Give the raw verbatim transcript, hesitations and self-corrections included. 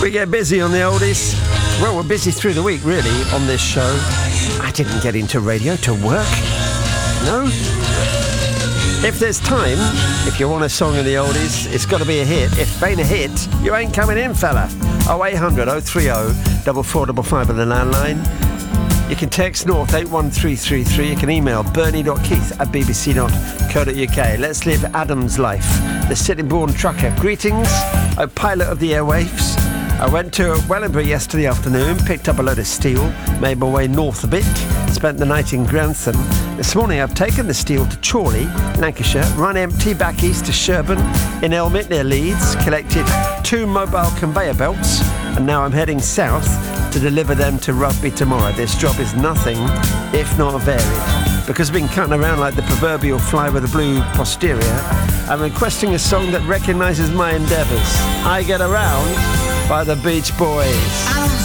We get busy on the oldies. Well, we're busy through the week, really, on this show. I didn't get into radio to work. No? If there's time, if you want a song in the oldies, it's got to be a hit. If it ain't a hit, you ain't coming in, fella. oh eight hundred oh three oh four four five five on the landline. You can text North eight one three three three. You can email bernie dot keith at b b c dot co dot u k. Let's live Adam's life. The city-born trucker. Greetings, a pilot of the airwaves. I went to Wellingborough yesterday afternoon, picked up a load of steel, made my way north a bit, spent the night in Grantham. This morning I've taken the steel to Chorley, Lancashire, run empty back east to Sherburn in Elmet near Leeds, collected two mobile conveyor belts, and now I'm heading south to deliver them to Rugby tomorrow. This job is nothing if not varied. Because I've been cutting around like the proverbial fly with a blue posterior, I'm requesting a song that recognises my endeavours. I Get Around by the Beach Boys.